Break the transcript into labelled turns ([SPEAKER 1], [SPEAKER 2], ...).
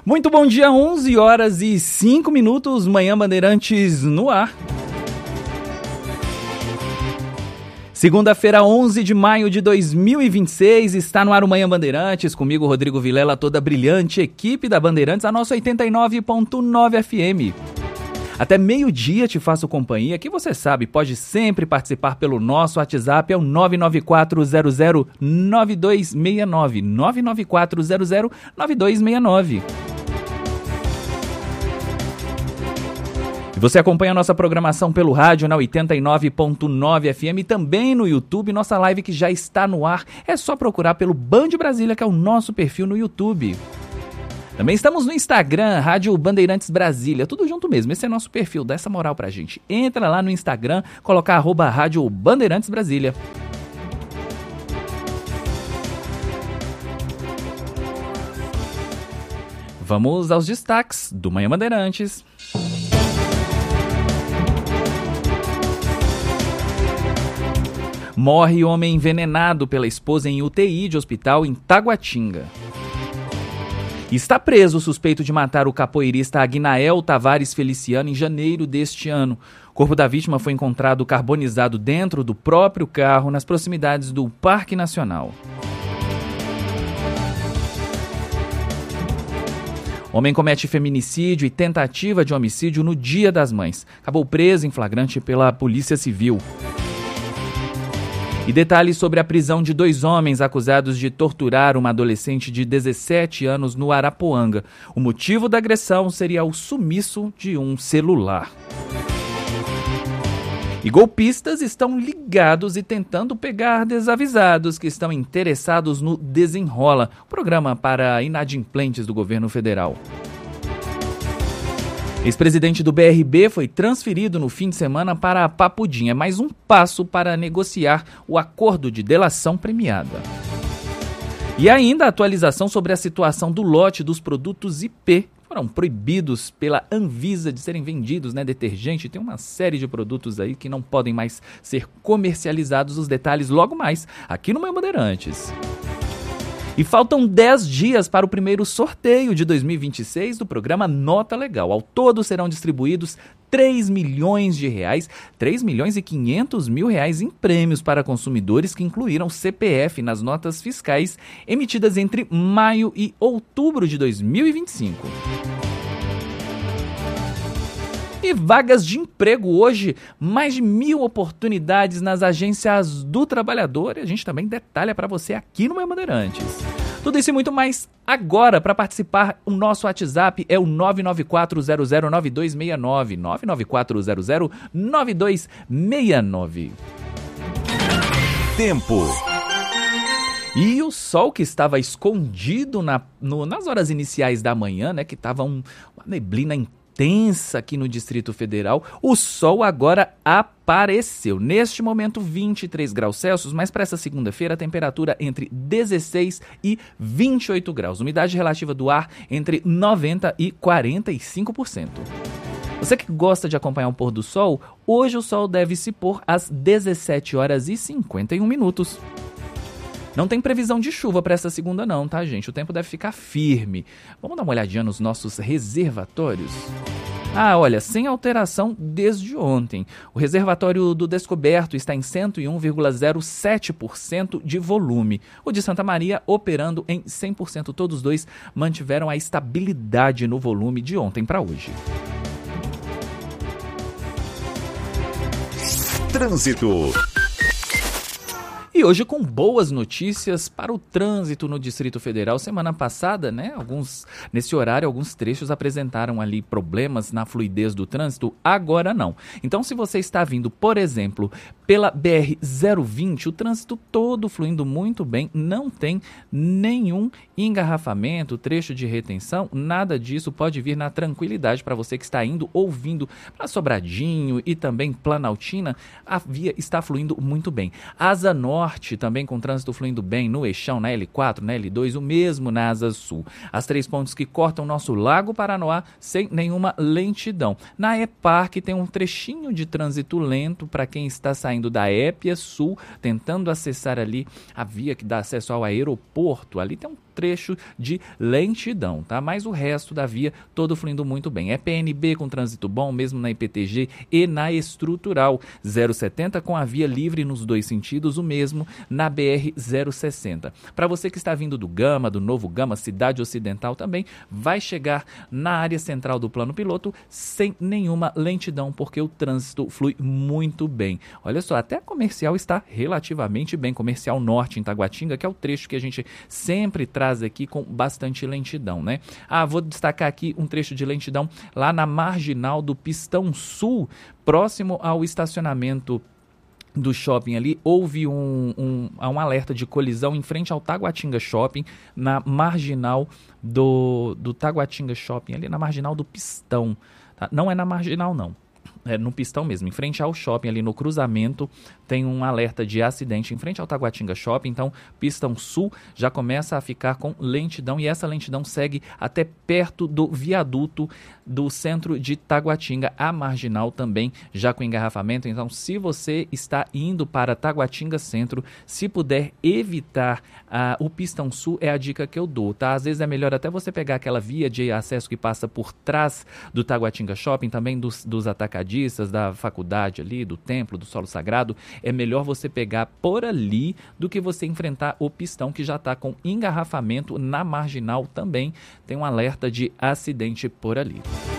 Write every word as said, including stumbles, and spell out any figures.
[SPEAKER 1] Muito bom dia, onze horas e cinco minutos, Manhã Bandeirantes no ar. Segunda-feira, onze de maio de dois mil e vinte e seis, está no ar o Manhã Bandeirantes, comigo Rodrigo Vilela, toda a brilhante equipe da Bandeirantes, a nossa oitenta e nove ponto nove F M. Até meio-dia te faço companhia, que você sabe, pode sempre participar pelo nosso WhatsApp, é o nove nove quatro zero zero nove dois seis nove, nove nove quatro zero zero nove dois seis nove. Você acompanha a nossa programação pelo rádio na oitenta e nove ponto nove F M e também no YouTube, nossa live que já está no ar. É só procurar pelo Band Brasília, que é o nosso perfil no YouTube. Também estamos no Instagram, Rádio Bandeirantes Brasília, tudo junto mesmo, esse é nosso perfil, dá essa moral pra gente. Entra lá no Instagram, coloca arroba Rádio Bandeirantes Brasília. Vamos aos destaques do Manhã Bandeirantes. Morre homem envenenado pela esposa em U T I de hospital em Taguatinga. Está preso o suspeito de matar o capoeirista Agnael Tavares Feliciano em janeiro deste ano. O corpo da vítima foi encontrado carbonizado dentro do próprio carro nas proximidades do Parque Nacional. Homem comete feminicídio e tentativa de homicídio no Dia das Mães. Acabou preso em flagrante pela Polícia Civil. E detalhes sobre a prisão de dois homens acusados de torturar uma adolescente de dezessete anos no Arapuanga. O motivo da agressão seria o sumiço de um celular. E golpistas estão ligados e tentando pegar desavisados que estão interessados no Desenrola, programa para inadimplentes do governo federal. Ex-presidente do B R B foi transferido no fim de semana para Papudim. É mais um passo para negociar o acordo de delação premiada. E ainda a atualização sobre a situação do lote dos produtos I P. Foram proibidos pela Anvisa de serem vendidos, né? Detergente, tem uma série de produtos aí que não podem mais ser comercializados. Os detalhes logo mais aqui no Manhã Bandeirantes. E faltam dez dias para o primeiro sorteio de dois mil e vinte e seis do programa Nota Legal. Ao todo serão distribuídos três milhões de reais, três milhões e quinhentos mil reais em prêmios para consumidores que incluíram C P F nas notas fiscais emitidas entre maio e outubro de dois mil e vinte e cinco. E vagas de emprego hoje, mais de mil oportunidades nas agências do trabalhador. E a gente também detalha para você aqui no Manhã Bandeirantes. Tudo isso e muito mais agora. Para participar, o nosso WhatsApp é o nove nove quatro zero zero nove dois seis nove, nove nove quatro zero zero nove dois seis nove.
[SPEAKER 2] Tempo.
[SPEAKER 1] E o sol que estava escondido na, no, nas horas iniciais da manhã, né, que estava um, uma neblina intensa, tensa aqui no Distrito Federal, o sol agora apareceu. Neste momento, vinte e três graus Celsius, mas para essa segunda-feira a temperatura entre dezesseis e vinte e oito graus. Umidade relativa do ar entre noventa e quarenta e cinco por cento. Você que gosta de acompanhar o pôr do sol, hoje o sol deve se pôr às dezessete horas e cinquenta e um minutos. Não tem previsão de chuva para essa segunda não, tá, gente? O tempo deve ficar firme. Vamos dar uma olhadinha nos nossos reservatórios? Ah, olha, sem alteração desde ontem. O reservatório do Descoberto está em cento e um vírgula zero sete por cento de volume. O de Santa Maria operando em cem por cento. Todos os dois mantiveram a estabilidade no volume de ontem para hoje.
[SPEAKER 2] Trânsito.
[SPEAKER 1] E hoje com boas notícias para o trânsito no Distrito Federal. Semana passada, né, alguns, nesse horário, alguns trechos apresentaram ali problemas na fluidez do trânsito, agora não. Então, se você está vindo, por exemplo, pela B R zero vinte, o trânsito todo fluindo muito bem, não tem nenhum engarrafamento, trecho de retenção, nada disso, pode vir na tranquilidade para você que está indo, ouvindo para Sobradinho e também Planaltina, a via está fluindo muito bem. Asa Norte também com trânsito fluindo bem no Eixão, na L quatro, na L dois, o mesmo na Asa Sul. As três pontes que cortam nosso Lago Paranoá sem nenhuma lentidão. Na E-Parque tem um trechinho de trânsito lento para quem está saindo da Épia Sul, tentando acessar ali a via que dá acesso ao aeroporto. Ali tem um trecho de lentidão, tá? Mas o resto da via todo fluindo muito bem. É P N B com trânsito bom, mesmo na I P T G e na estrutural. zero setenta com a via livre nos dois sentidos, o mesmo na B R zero sessenta. Para você que está vindo do Gama, do Novo Gama, Cidade Ocidental também, vai chegar na área central do plano piloto sem nenhuma lentidão, porque o trânsito flui muito bem. Olha só, até a comercial está relativamente bem. Comercial Norte em Taguatinga, que é o trecho que a gente sempre traz aqui com bastante lentidão, né? Ah, vou destacar aqui um trecho de lentidão lá na marginal do Pistão Sul, próximo ao estacionamento do shopping ali. Houve um, um, um alerta de colisão em frente ao Taguatinga Shopping, na marginal do, do Taguatinga Shopping, ali na marginal do Pistão, tá? Não é na marginal, não. É no Pistão mesmo, em frente ao shopping, ali no cruzamento, tem um alerta de acidente em frente ao Taguatinga Shopping. Então, Pistão Sul já começa a ficar com lentidão, e essa lentidão segue até perto do viaduto do centro de Taguatinga. A marginal também já com engarrafamento. Então, se você está indo para Taguatinga Centro, se puder evitar uh, o Pistão Sul, é a dica que eu dou, tá? Às vezes é melhor até você pegar aquela via de acesso que passa por trás do Taguatinga Shopping, também dos, dos atacadistas, da faculdade ali, do templo, do solo sagrado. É melhor você pegar por ali do que você enfrentar o Pistão, que já está com engarrafamento na marginal também. Tem um alerta de acidente por ali.